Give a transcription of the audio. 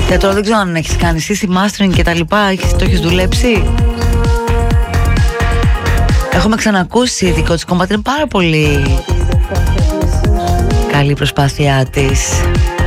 Και τώρα δεν ξέρω αν έχεις κάνει εσύ mastering και τα λοιπά, το έχεις δουλέψει? Έχουμε ξανακούσει δικό της κομμάτι, είναι πάρα πολύ καλή η προσπάθειά της.